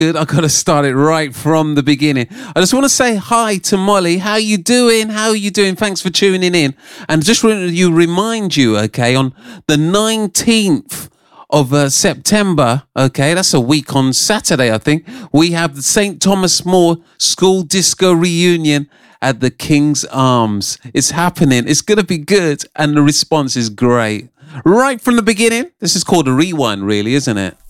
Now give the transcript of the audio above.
Good. I got to start it right from the beginning. I just want to say hi to Molly. How you doing? How are you doing? Thanks for tuning in. And just remind you, okay, on the 19th of September, okay, that's a week on Saturday, I think, we have the St. Thomas More School Disco Reunion at the King's Arms. It's happening. It's going to be good. And the response is great. Right from the beginning. This is called a rewind, really, isn't it?